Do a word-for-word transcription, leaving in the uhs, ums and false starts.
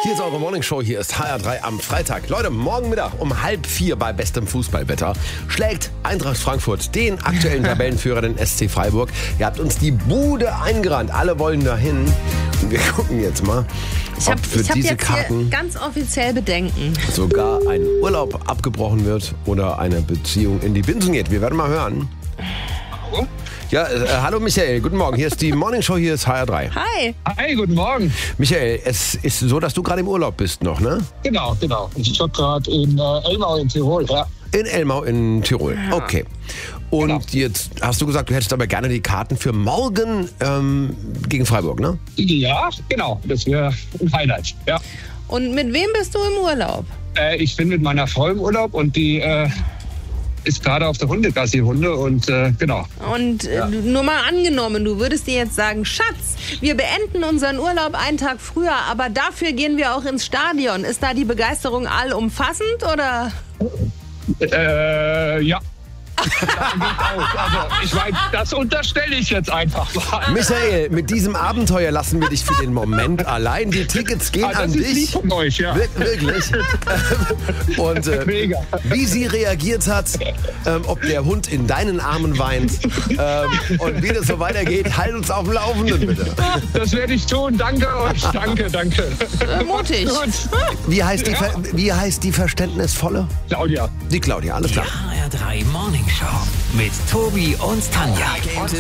Hier ist eure Morning Show, hier ist H R drei am Freitag. Leute, morgen Mittag um halb vier bei bestem Fußballwetter schlägt Eintracht Frankfurt den aktuellen Tabellenführer, den S C Freiburg. Ihr habt uns die Bude eingerannt, alle wollen dahin. Und wir gucken jetzt mal, Ich habe ob für hab diese jetzt Karten hier ganz offiziell Bedenken. sogar ein Urlaub abgebrochen wird oder eine Beziehung in die Binsen geht. Wir werden mal hören. Hallo? Ja, äh, hallo Michael, guten Morgen. Hier ist die Morning Show, hier ist H R drei. Hi. Hi, guten Morgen. Michael, es ist so, dass du gerade im Urlaub bist noch, ne? Genau, genau. Ich bin gerade in äh, Elmau in Tirol. Ja. In Elmau in Tirol. Okay. Und Genau. jetzt hast du gesagt, du hättest aber gerne die Karten für morgen ähm, gegen Freiburg, ne? ja, genau. Das wäre ein Highlight. Ja. Und mit wem bist du im Urlaub? Äh, ich bin mit meiner Frau im Urlaub und die äh, ist gerade auf der Hundegassi-Hunde und äh, genau. Und äh, Ja. nur mal angenommen, du würdest dir jetzt sagen, Schatz, wir beenden unseren Urlaub einen Tag früher, aber dafür gehen wir auch ins Stadion. Ist da die Begeisterung allumfassend oder? Äh, ja. Also, ich meine, das unterstelle ich jetzt einfach mal. Michael, mit diesem Abenteuer lassen wir dich für den Moment allein. Die Tickets gehen Ah, das an ist lieb dich. von euch, ja. Wir- Wirklich. Und äh, Mega. wie sie reagiert hat, ähm, ob der Hund in deinen Armen weint ähm, und wie das so weitergeht, halt uns auf dem Laufenden, bitte. Das werde ich tun. Danke euch. Danke, danke. Äh, mutig. Gut. Wie heißt die, Ver wie heißt die Verständnisvolle? Claudia. Die Claudia, alles klar. H R drei Morning Show mit Tobi und Tanja.